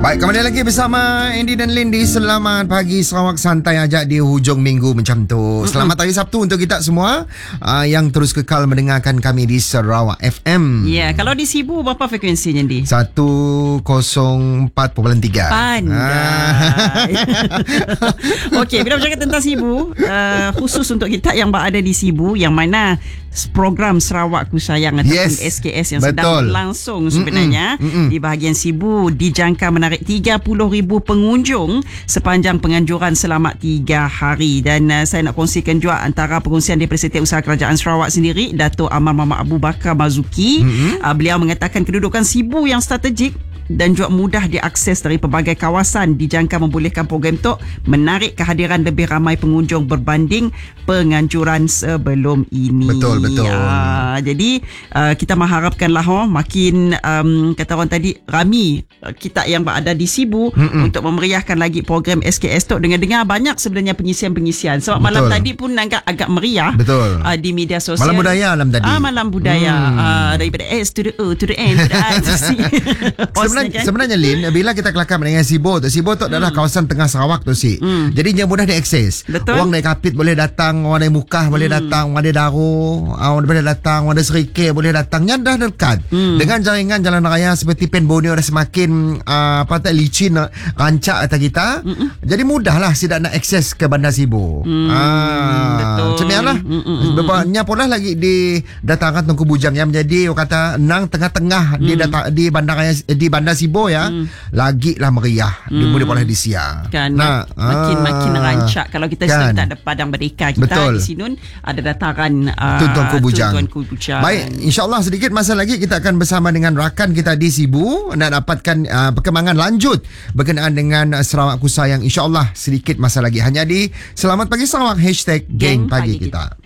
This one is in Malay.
Baik, kembali lagi bersama Andy dan Lindy. Selamat pagi Sarawak Santai ajak di hujung minggu macam tu. Selamat hari Sabtu untuk kita semua yang terus kekal mendengarkan kami di Sarawak FM. Ya, kalau di Sibu berapa frekuensinya, Di? 104.3. Pandai. Okey, bila bercakap tentang Sibu, khusus untuk kita yang berada di Sibu, yang mana program Sarawak Ku Sayang ataupun SKS yang sedang berlangsung sebenarnya di bahagian Sibu, dijangka menarik 30,000 pengunjung sepanjang penganjuran selama 3 hari. Dan saya nak kongsikan juga antara pengurusian daripada Setiausaha Usaha Kerajaan Sarawak sendiri, Dato' Amar Muhammad Abu Bakar Mazuki. Beliau mengatakan kedudukan Sibu yang strategik dan juga mudah diakses dari pelbagai kawasan dijangka membolehkan program itu menarik kehadiran lebih ramai pengunjung berbanding penganjuran sebelum ini. Betul. Jadi kita mengharapkanlah makin kata orang tadi rami kita yang berada di Sibu untuk memeriahkan lagi program SKS tu. Dengar-dengar banyak sebenarnya pengisian-pengisian. Sebab malam tadi pun agak meriah di media sosial. Malam budaya malam tadi. Malam budaya daripada S to the O to the N to the I to the C. Sebenarnya Lin, bila kita kelakar dengan Sibu tu adalah kawasan tengah Sarawak tu si. Jadi dia mudah diakses. Betul. Orang dari Kapit boleh datang, orang dari Mukah boleh datang, orang dari Daro boleh datang, orang dari Serikir boleh datang. Nya dah dekat. Dengan jaringan jalan raya seperti Pen Borneo dah semakin licin rancak atas kita. Jadi mudahlah sidak nak akses ke Bandar Sibu. Betul. Cemialah. Nya pula lagi di dataran Tunku Bujang yang menjadi orang kata nang tengah-tengah di Bandar Sibu ya, lagilah meriah. Dia boleh disiar. Kan, makin rancak. Kalau kita sedang tak ada padang merdeka kita di sini ada dataran Tunku Bujang. Baik, insya-Allah sedikit masa lagi kita akan bersama dengan rakan kita di Sibu nak dapatkan perkembangan lanjut berkenaan dengan Sarawak Ku Sayang. Insya-Allah sedikit masa lagi hanya di Selamat Pagi Sarawak #Geng Pagi Kita.